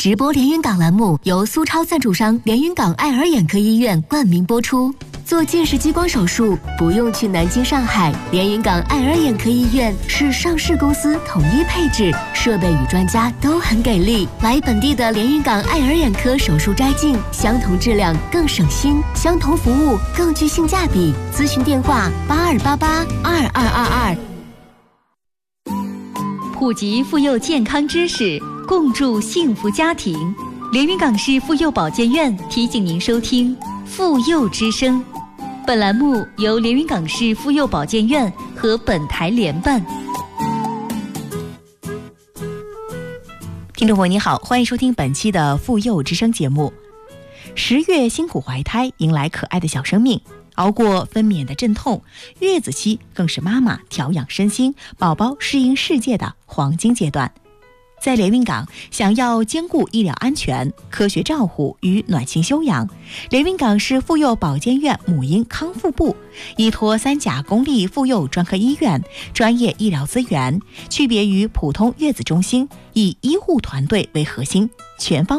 直播连云港栏目由苏超赞助商连云港爱尔眼科医院冠名播出。做近视激光手术不用去南京、上海，连云港爱尔眼科医院是上市公司统一配置，设备与专家都很给力。来本地的连云港爱尔眼科手术摘镜，相同质量更省心，相同服务更具性价比。咨询电话82882222。 普及妇幼健康知识，共筑幸福家庭。连云港市妇幼保健院提醒您收听妇幼之声。本栏目由连云港市妇幼保健院和本台联办。 听众朋友你好，欢迎收听本期的妇幼之声节目。10月辛苦怀胎，迎来可爱的小生命，熬过分娩的阵痛，月子期更是妈妈调养身心、宝宝适应世界的黄金阶段。在连云港，想要兼顾医疗安全、科学照护与暖心休养，连云港市妇幼保健院母婴康复部依托3甲公立妇幼专科医院专业医疗资源，区别于普通月子中心，以医护团队为核心，全方